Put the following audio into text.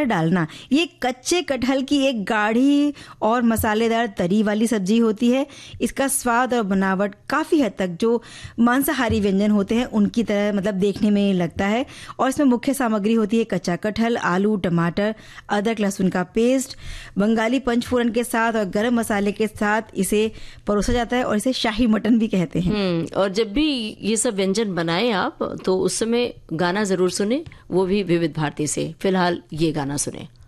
पर डालना। ये कच्चे कटहल की एक गाढ़ी और मसालेदार तरी वाली सब्जी होती है। इसका स्वाद और बनावट काफ़ी हद तक जो मांसाहारी व्यंजन होते हैं उनकी तरह मतलब देखने में लगता है। और इसमें मुख्य सामग्री होती है कच्चा कटहल, आलू, टमाटर, अदरक लहसुन का पेस्ट। बंगाली पंचफोरन के साथ और गरम मसाले के साथ इसे परोसा जाता है और इसे शाही मटन भी कहते हैं। और जब भी ये सब व्यंजन बनाए आप तो उस समय गाना जरूर सुने, वो भी विविध भारती से। फिलहाल ये गाना सुने।